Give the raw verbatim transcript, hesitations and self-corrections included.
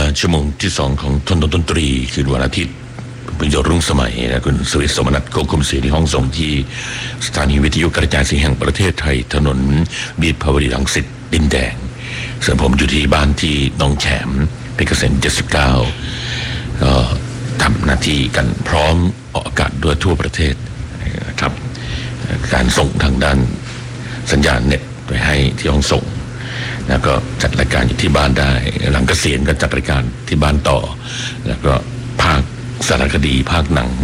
ชั่วโมงที่สองของทนดนตรีคืนวันอาทิตย์ประโยชน์รุ่งสมัยนะคุณสุวิทย์สมนัสควบคุมเสียงที่ห้องส่งที่สถานีวิทยุกระจายเสียงแห่งประเทศไทยถนนบีดภาวดีรังสิตดินแดงส่วนผมอยู่ที่บ้านที่หนองแขมเพชรเกษมเจ็ดสิบเก้าก็ทำหน้าที่กันพร้อมออกอากาศด้วยทั่วประเทศนะครับการส่งทางด้านสัญญาณเน็ตไปให้ที่ห้องส่งแล้วก็จัดรายการอยู่ที่บ้านได้หลังเกษียณก็จัดรายการที่บ้านต่อแล้วก็ภาคสารคดีภาคหนัง